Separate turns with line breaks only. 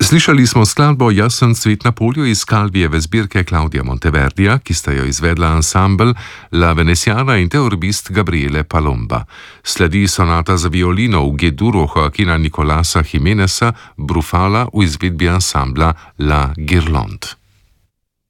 Slišali smo skladbo Jasen cvet na polju iz Calvijeve zbirke Claudia Monteverdija, ki sta jo izvedla ansambel La Veneziana in teorbist Gabriele Palomba. Sledi sonata za violino v G-duru Joaquina Nicolasa Jimeneza Brufala v izvedbi ansambla La Guirlande.